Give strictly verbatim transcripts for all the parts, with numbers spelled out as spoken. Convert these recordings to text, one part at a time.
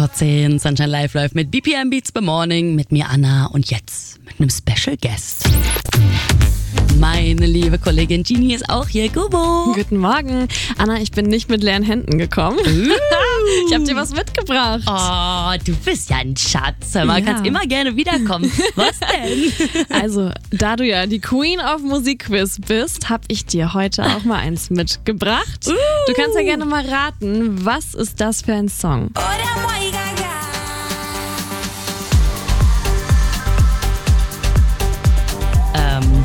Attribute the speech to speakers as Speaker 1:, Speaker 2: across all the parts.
Speaker 1: vor zehn. Sunshine Live läuft mit B P M Beats by Morning, mit mir Anna und jetzt mit einem Special Guest. Meine liebe Kollegin Genie ist auch hier. Gubo.
Speaker 2: Guten Morgen. Anna, ich bin nicht mit leeren Händen gekommen.
Speaker 1: Uh.
Speaker 2: Ich habe dir was mitgebracht.
Speaker 1: Oh, du bist ja ein Schatz. Hör mal,
Speaker 2: Ja.
Speaker 1: kannst immer gerne wiederkommen. Was denn?
Speaker 2: Also, da du ja die Queen of Musikquiz bist, habe ich dir heute auch mal eins mitgebracht.
Speaker 1: Uh.
Speaker 2: Du kannst ja gerne mal raten, was ist das für ein Song?
Speaker 1: Ähm,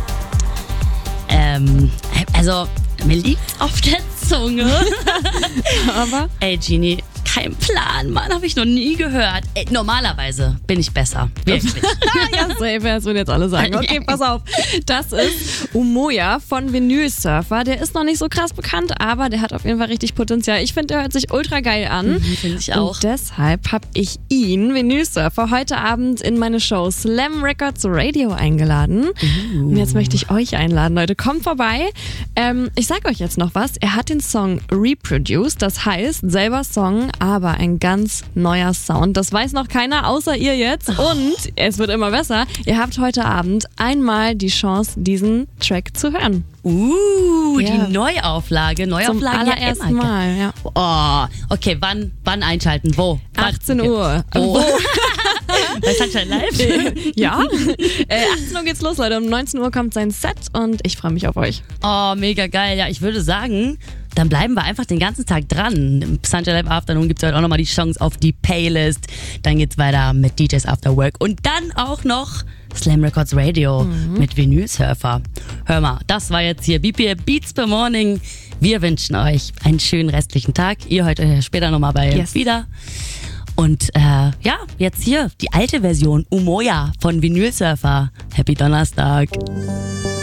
Speaker 1: ähm, also, mir liegt's auf der Zunge.
Speaker 2: Aber
Speaker 1: Ey, Genie, kein Plan, Mann, habe ich noch nie gehört. Ey, normalerweise bin ich besser. Wirklich.
Speaker 2: ja, safe, das würden jetzt alle sagen. Okay, pass auf. Das ist Umoja von Vinyl Surfer. Der ist noch nicht so krass bekannt, aber der hat auf jeden Fall richtig Potenzial. Ich finde, der hört sich ultra geil an.
Speaker 1: Mhm, finde ich auch.
Speaker 2: Und deshalb habe ich ihn, Vinyl Surfer, heute Abend in meine Show Slam Records Radio eingeladen.
Speaker 1: Uh.
Speaker 2: Und jetzt möchte ich euch einladen, Leute. Kommt vorbei. Ähm, ich sag euch jetzt noch was. Er hat den Song reproduced, das heißt, selber Song, aber ein ganz neuer Sound. Das weiß noch keiner, außer ihr jetzt. Und es wird immer besser. Ihr habt heute Abend einmal die Chance, diesen Track zu hören.
Speaker 1: Uh,
Speaker 2: Ja.
Speaker 1: die Neuauflage. Neuauflage
Speaker 2: Zum
Speaker 1: ja
Speaker 2: allerersten
Speaker 1: immer.
Speaker 2: Mal, ja.
Speaker 1: Oh, okay, wann, wann einschalten? Wo? Wann?
Speaker 2: achtzehn
Speaker 1: Okay.
Speaker 2: Uhr.
Speaker 1: Wo? Bei Sunshine Live?
Speaker 2: Ja. äh, achtzehn Uhr geht's los, Leute. Um neunzehn Uhr kommt sein Set und ich freue mich auf euch.
Speaker 1: Oh, mega geil. Ja, ich würde sagen, dann bleiben wir einfach den ganzen Tag dran. Im Sunshine Live Afternoon gibt es heute auch nochmal die Chance auf die Playlist. Dann geht's weiter mit D Js After Work und dann auch noch Slam Records Radio
Speaker 2: Mhm.
Speaker 1: mit Vinyl Surfer. Hör mal, das war jetzt hier B P M Beats by Morning. Wir wünschen euch einen schönen restlichen Tag. Ihr hört euch später nochmal bei uns
Speaker 2: Yes.
Speaker 1: wieder. Und äh, ja, jetzt hier die alte Version Umoja von Vinyl Surfer. Happy Donnerstag.